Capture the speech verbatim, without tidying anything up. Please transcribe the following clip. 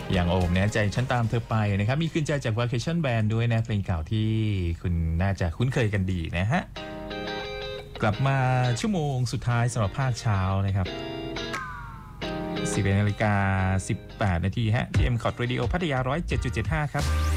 อย่างโอมเนี่ยใจฉันตามเธอไปนะครับมีขึ้นใจจาก Vacation Band ด้วยนะเพลงเก่าที่คุณน่าจะคุ้นเคยกันดีนะฮะกลับมาชั่วโมงสุดท้ายสำหรับภาคเช้านะครับสิบเอ็ดนาฬิกาสิบแปดนาทีฮะที่ เอ็ม คอท Radio พัทยา หนึ่งศูนย์เจ็ดจุดเจ็ดห้า ครับ